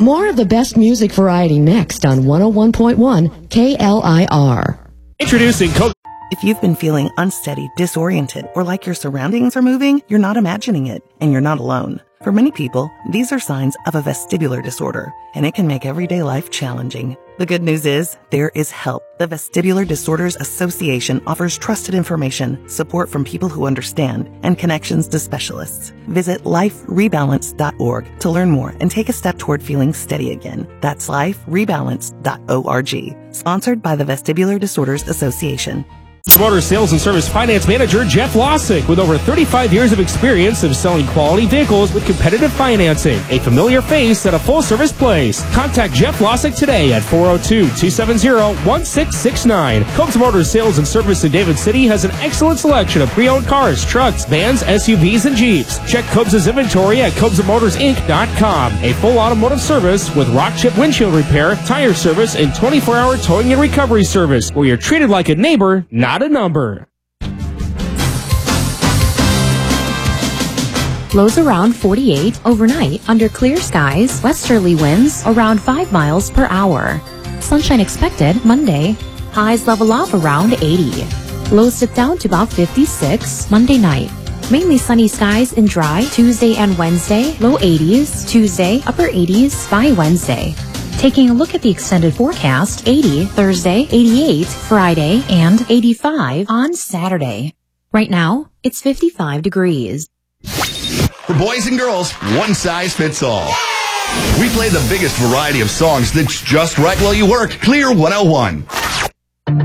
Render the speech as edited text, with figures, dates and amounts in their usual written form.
More of the best music variety next on 101.1 KLIR. Introducing Coke. If you've been feeling unsteady, disoriented, or like your surroundings are moving, you're not imagining it, and you're not alone. For many people, these are signs of a vestibular disorder, and it can make everyday life challenging. The good news is, there is help. The Vestibular Disorders Association offers trusted information, support from people who understand, and connections to specialists. Visit liferebalance.org to learn more and take a step toward feeling steady again. That's liferebalance.org. Sponsored by the Vestibular Disorders Association. Motor Sales and Service Finance Manager Jeff Lossick, with over 35 years of experience of selling quality vehicles with competitive financing. A familiar face at a full-service place. Contact Jeff Lossick today at 402-270-1669. Cobes Motor Sales and Service in David City has an excellent selection of pre-owned cars, trucks, vans, SUVs, and Jeeps. Check Cobes' inventory at CobesMotorsInc.com. A full automotive service with rock chip windshield repair, tire service, and 24-hour towing and recovery service, where you're treated like a neighbor, not a number. Lows around 48 overnight under clear skies, westerly winds around 5 miles per hour. Sunshine expected Monday. Highs level off around 80. Lows dip down to about 56 Monday night. Mainly sunny skies and dry Tuesday and Wednesday. Low 80s Tuesday, upper 80s by Wednesday. Taking a look at the extended forecast, 80 Thursday, 88 Friday, and 85 on Saturday. Right now, it's 55 degrees. For boys and girls, one size fits all. We play the biggest variety of songs that's just right while you work. Clear 101.